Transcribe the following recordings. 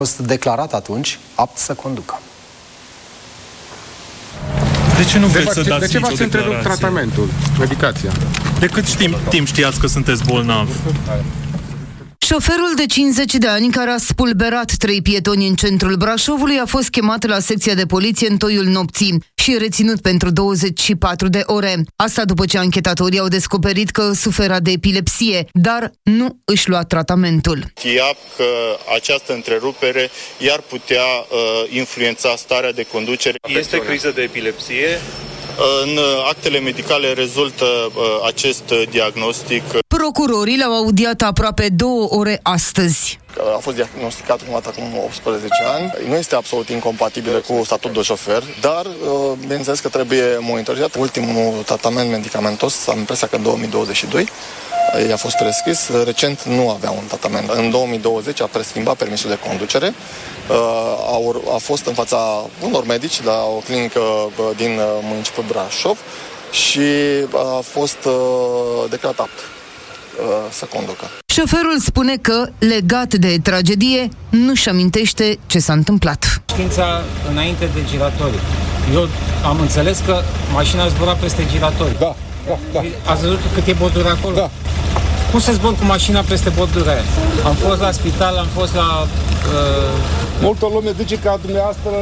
A fost declarat atunci apt să conducă. De ce nu vreți să dați de ce nicio v-ați întrerupt declarație? tratamentul, medicația? De cât timp știați că sunteți bolnav? Șoferul de 50 de ani care a spulberat 3 pietoni în centrul Brașovului a fost chemat la secția de poliție în toiul nopții și reținut pentru 24 de ore. Asta după ce anchetatorii au descoperit că sufera de epilepsie, dar nu își lua tratamentul. Știa că această întrerupere i-ar putea influența starea de conducere. Este criză de epilepsie? În actele medicale rezultă acest diagnostic. Procurorii l-au audiat aproape 2 ore astăzi. A fost diagnosticat prima dată acum 18 ani. Nu este absolut incompatibil cu statutul de șofer, dar bineînțeles că trebuie monitorizat. Ultimul tratament medicamentos, am impresia că în 2022, i-a fost prescris. Recent nu avea un tratament. În 2020 a preschimbat permisul de conducere. A fost în fața unor medici la o clinică din municipiul Brașov și a fost declarat apt să conducă. Șoferul spune că, legat de tragedie, nu-și amintește ce s-a întâmplat. Știința înainte de giratorii. Eu am înțeles că mașina zbura peste giratorii. Da. Ați văzut cât e bordură acolo? Da. Cum se zbor cu mașina peste bordura aia? Am fost la spital, am fost la... Multă lume zice că dumneavoastră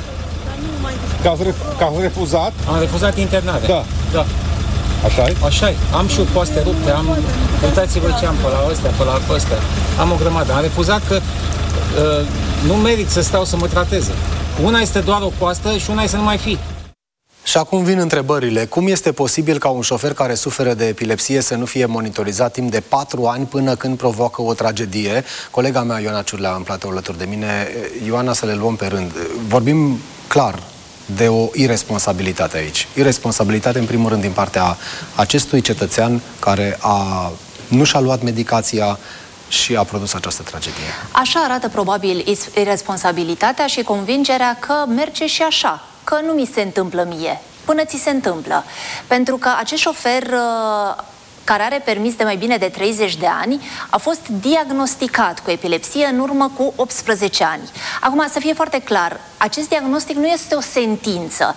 că ați refuzat. Am refuzat internarea. Da. Așa-i? Așa-i. Am și poaste rupte, uitați-vă ce am pe la ăstea, pe la ăstea. Am o grămadă. Am refuzat că nu merit să stau să mă trateze. Una este doar o coastă și una este să nu mai fi. Și acum vin întrebările. Cum este posibil ca un șofer care suferă de epilepsie să nu fie monitorizat timp de 4 ani până când provoacă o tragedie? Colega mea, Ioana Ciurlea, în platou alături de mine. Ioana, să le luăm pe rând. Vorbim clar de o irresponsabilitate aici. Irresponsabilitate, în primul rând, din partea acestui cetățean care nu și-a luat medicația și a produs această tragedie. Așa arată probabil irresponsabilitatea și convingerea că merge și așa, că nu mi se întâmplă mie, până ți se întâmplă. Pentru că acest șofer care are permis de mai bine de 30 de ani, a fost diagnosticat cu epilepsie în urmă cu 18 ani. Acum, să fie foarte clar, acest diagnostic nu este o sentință.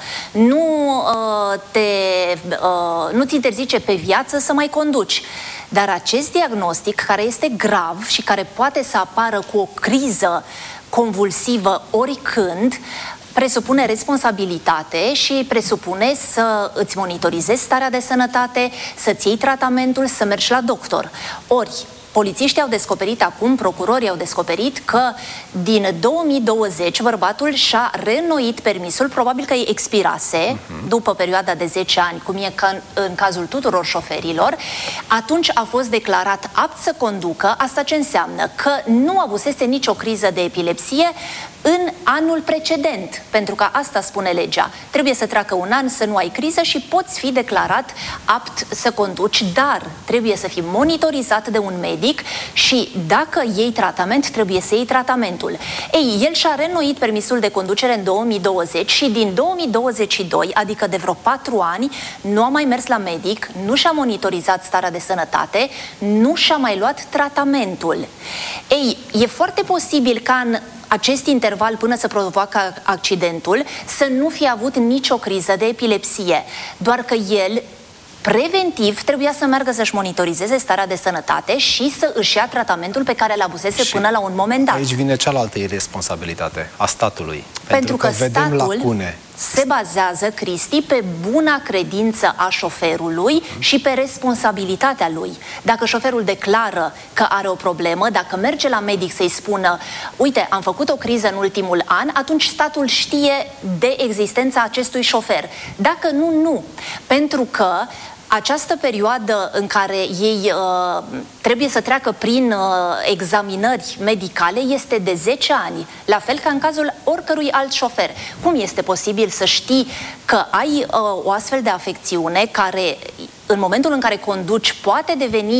Nu-ți interzice pe viață să mai conduci. Dar acest diagnostic, care este grav și care poate să apară cu o criză convulsivă oricând, presupune responsabilitate și presupune să îți monitorizezi starea de sănătate, să-ți iei tratamentul, să mergi la doctor. Ori, polițiștii au descoperit acum, procurorii au descoperit că din 2020 bărbatul și-a reînnoit permisul, probabil că îi expirase după perioada de 10 ani, cum e în cazul tuturor șoferilor. Atunci a fost declarat apt să conducă. Asta ce înseamnă? Că nu avusese nicio criză de epilepsie în anul precedent, pentru că asta spune legea. Trebuie să treacă un an, să nu ai criză și poți fi declarat apt să conduci, dar trebuie să fii monitorizat de un medic și dacă iei tratament, trebuie să iei tratamentul. Ei, el și-a reînnoit permisul de conducere în 2020 și din 2022, adică de vreo 4 ani, nu a mai mers la medic, nu și-a monitorizat starea de sănătate, nu și-a mai luat tratamentul. Ei, e foarte posibil ca în acest interval până să provoacă accidentul să nu fie avut nicio criză de epilepsie, doar că el preventiv trebuia să meargă să-și monitorizeze starea de sănătate și să își ia tratamentul pe care l-avusese până la un moment dat. Aici vine cealaltă irresponsabilitate a statului. Pentru că vedem statul lacune. se bazează, Cristi, pe buna credință a șoferului și pe responsabilitatea lui. Dacă șoferul declară că are o problemă, dacă merge la medic să-i spună uite, am făcut o criză în ultimul an, atunci statul știe de existența acestui șofer. Dacă nu, nu. Pentru că această perioadă în care ei trebuie să treacă prin examinări medicale este de 10 ani, la fel ca în cazul oricărui alt șofer. Cum este posibil să știi că ai o astfel de afecțiune care, în momentul în care conduci, poate deveni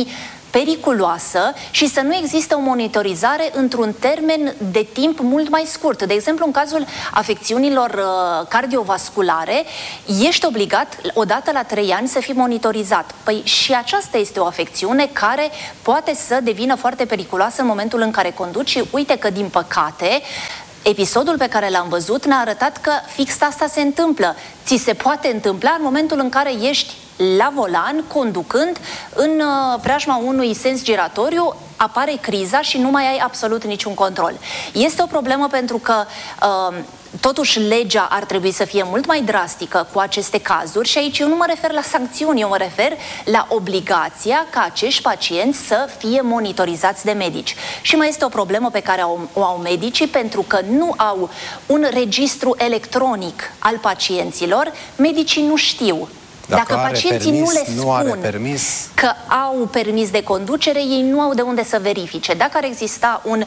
periculoasă și să nu existe o monitorizare într-un termen de timp mult mai scurt. De exemplu, în cazul afecțiunilor cardiovasculare, ești obligat odată la 3 ani să fii monitorizat. Păi și aceasta este o afecțiune care poate să devină foarte periculoasă în momentul în care conduci și uite că, din păcate, episodul pe care l-am văzut ne-a arătat că fix asta se întâmplă. Ți se poate întâmpla în momentul în care ești la volan, conducând, în preajma unui sens giratoriu, apare criza și nu mai ai absolut niciun control. Este o problemă pentru că totuși legea ar trebui să fie mult mai drastică cu aceste cazuri și aici eu nu mă refer la sancțiuni, eu mă refer la obligația ca acești pacienți să fie monitorizați de medici. Și mai este o problemă pe care o au medicii, pentru că nu au un registru electronic al pacienților, medicii nu știu. Dacă pacienții nu le spun că au permis de conducere, ei nu au de unde să verifice. Dacă ar exista un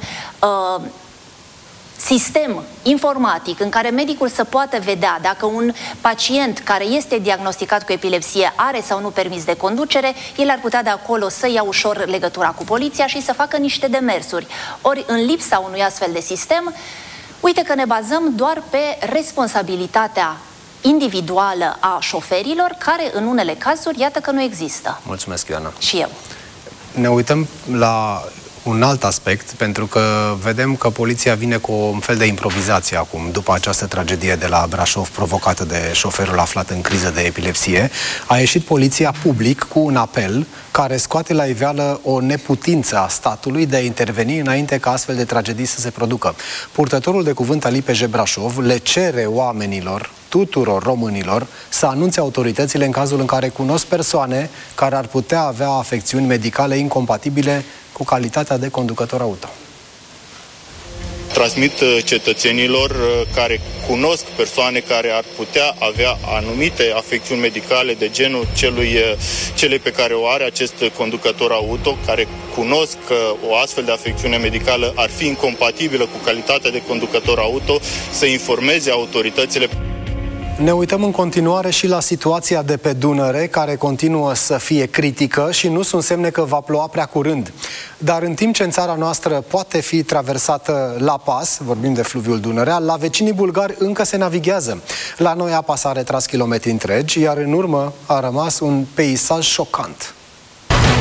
sistem informatic în care medicul să poată vedea dacă un pacient care este diagnosticat cu epilepsie are sau nu permis de conducere, el ar putea de acolo să ia ușor legătura cu poliția și să facă niște demersuri. Ori, în lipsa unui astfel de sistem, uite că ne bazăm doar pe responsabilitatea individuală a șoferilor, care în unele cazuri, iată că nu există. Mulțumesc, Ioana. Și eu. Ne uităm la un alt aspect, pentru că vedem că poliția vine cu un fel de improvizație acum, după această tragedie de la Brașov provocată de șoferul aflat în criză de epilepsie. A ieșit poliția public cu un apel care scoate la iveală o neputință a statului de a interveni înainte ca astfel de tragedii să se producă. Purtătorul de cuvânt al IPJ Brașov le cere oamenilor, tuturor românilor, să anunțe autoritățile în cazul în care cunosc persoane care ar putea avea afecțiuni medicale incompatibile cu calitatea de conducător auto. Transmit cetățenilor care cunosc persoane care ar putea avea anumite afecțiuni medicale de genul celei pe care o are acest conducător auto, care cunosc că o astfel de afecțiune medicală ar fi incompatibilă cu calitatea de conducător auto, să informeze autoritățile. Ne uităm în continuare și la situația de pe Dunăre, care continuă să fie critică și nu sunt semne că va ploua prea curând. Dar în timp ce în țara noastră poate fi traversată la pas, vorbim de fluviul Dunărea, la vecinii bulgari încă se navighează. La noi apa s-a retras kilometri întregi, iar în urmă a rămas un peisaj șocant.